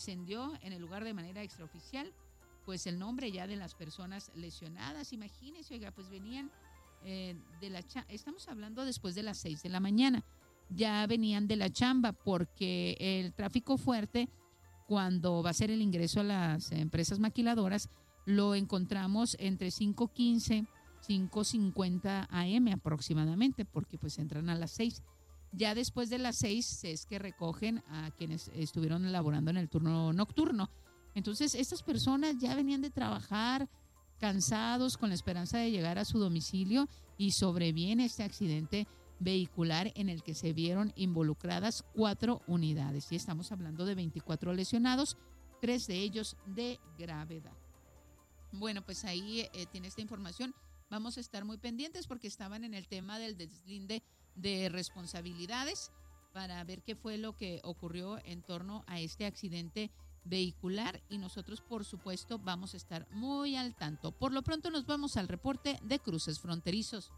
Trascendió en el lugar de manera extraoficial pues el nombre ya de las personas lesionadas. Imagínense, oiga, pues venían estamos hablando después de las 6 de la mañana, ya venían de la chamba porque el tráfico fuerte, cuando va a ser el ingreso a las empresas maquiladoras, lo encontramos entre 5:15, 5:50 AM aproximadamente, porque pues entran a las 6. Ya después de las 6 es que recogen a quienes estuvieron elaborando en el turno nocturno. Entonces, estas personas ya venían de trabajar cansados, con la esperanza de llegar a su domicilio, y sobreviene este accidente vehicular en el que se vieron involucradas 4 unidades. Y estamos hablando de 24 lesionados, 3 de ellos de gravedad. Bueno, pues ahí tiene esta información. Vamos a estar muy pendientes porque estaban en el tema del deslinde de responsabilidades para ver qué fue lo que ocurrió en torno a este accidente vehicular, y nosotros por supuesto vamos a estar muy al tanto. Por lo pronto nos vamos al reporte de cruces fronterizos.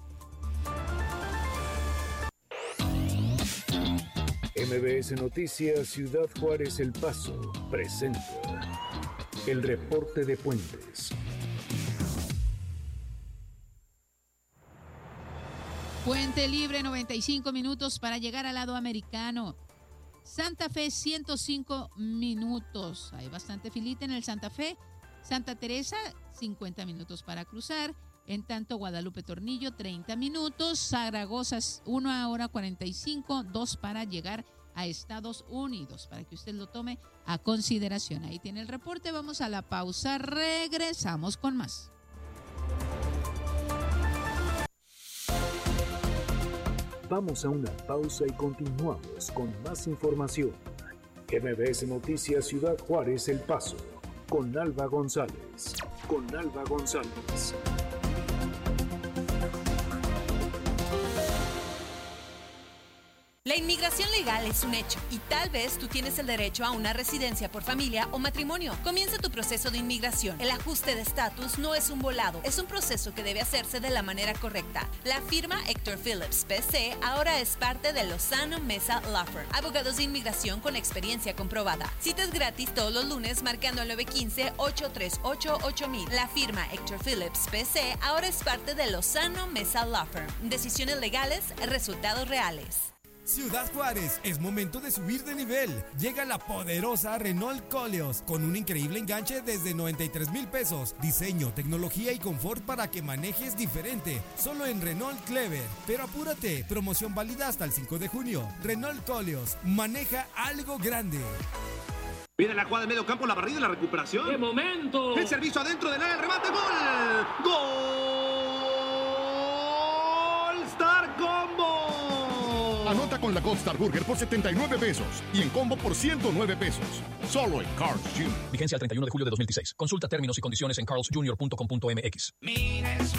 MBS Noticias Ciudad Juárez El Paso presenta el reporte de puentes. Puente Libre, 95 minutos para llegar al lado americano. Santa Fe, 105 minutos. Hay bastante filita en el Santa Fe. Santa Teresa, 50 minutos para cruzar. En tanto, Guadalupe Tornillo, 30 minutos. Zaragoza, 1 hora 45, 2 para llegar a Estados Unidos, para que usted lo tome a consideración. Ahí tiene el reporte. Vamos a la pausa. Regresamos con más. Vamos a una pausa y continuamos con más información. MBS Noticias Ciudad Juárez El Paso, con Alba González. La inmigración legal es un hecho y tal vez tú tienes el derecho a una residencia por familia o matrimonio. Comienza tu proceso de inmigración. El ajuste de estatus no es un volado, es un proceso que debe hacerse de la manera correcta. La firma Hector Phillips PC ahora es parte de Lozano Mesa Law Firm, abogados de inmigración con experiencia comprobada. Citas gratis todos los lunes marcando al 915-838-8000. La firma Hector Phillips PC ahora es parte de Lozano Mesa Law Firm. Decisiones legales, resultados reales. Ciudad Juárez, es momento de subir de nivel. Llega la poderosa Renault Koleos con un increíble enganche desde 93,000 pesos. Diseño, tecnología y confort para que manejes diferente. Solo en Renault Clever. Pero apúrate, promoción válida hasta el 5 de junio. Renault Koleos, maneja algo grande. Viene la jugada de medio campo, la barrida y la recuperación. ¡Qué momento! El servicio adentro del área, el remate, ¡gol! ¡Gol! ¡Star Combo! Anota con la Gold Star Burger por 79 pesos y en combo por 109 pesos. Solo en Carl's Jr. Vigencia el 31 de julio de 2016. Consulta términos y condiciones en carlsjr.com.mx.